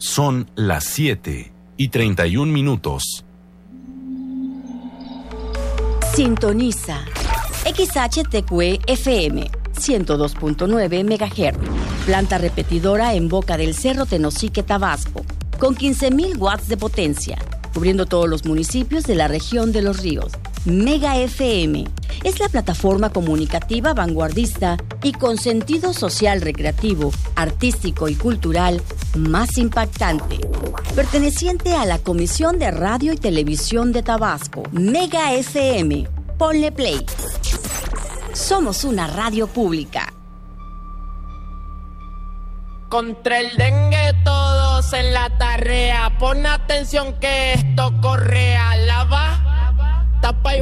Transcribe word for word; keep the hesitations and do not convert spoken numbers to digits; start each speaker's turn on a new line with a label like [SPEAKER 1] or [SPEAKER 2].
[SPEAKER 1] Son las siete y treinta y un minutos.
[SPEAKER 2] Sintoniza X H T Q E F M ciento dos punto nueve megahertz. Planta repetidora en Boca del Cerro, Tenosique, Tabasco, con quince mil watts de potencia, cubriendo todos los municipios de la región de Los Ríos. Mega F M es la plataforma comunicativa vanguardista y con sentido social, recreativo, artístico y cultural más impactante, perteneciente a la Comisión de Radio y Televisión de Tabasco. Mega F M, ponle play. Somos una radio pública.
[SPEAKER 3] Contra el dengue todos en la tarea, pon atención que esto corre a la va, tapa y